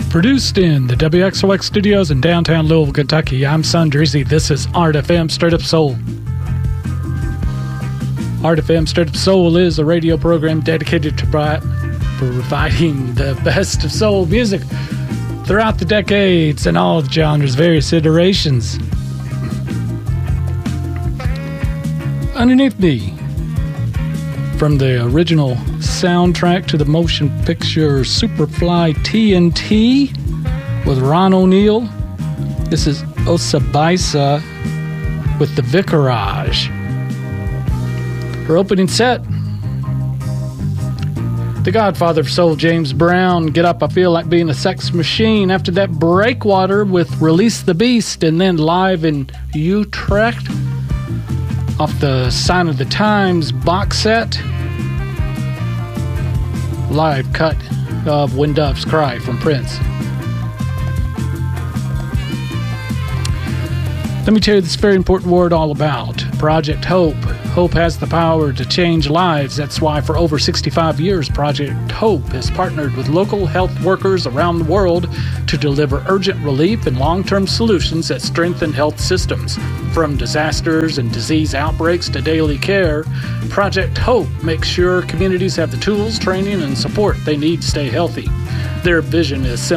Produced in the WXOX studios in downtown Louisville, Kentucky. I'm Son Drizzy. This is Art FM Straight Up Soul. Art FM Straight Up Soul is a radio program dedicated to providing the best of soul music throughout the decades and all the genres, various iterations. Underneath me, from the original soundtrack to the motion picture Superfly TNT with Ron O'Neal, this is Osabaisa with The Vicarage. Her opening set, the godfather of soul, James Brown, Get Up, I Feel Like Being a Sex Machine. After that, Breakwater with Release the Beast, and then live in Utrecht off the Sign of the Times box set, live cut of When Doves Cry from Prince. Let me tell you this very important word all about Project Hope. Hope has the power to change lives. That's why for over 65 years, Project Hope has partnered with local health workers around the world to deliver urgent relief and long-term solutions that strengthen health systems. From disasters and disease outbreaks to daily care, Project Hope makes sure communities have the tools, training, and support they need to stay healthy. Their vision is simple.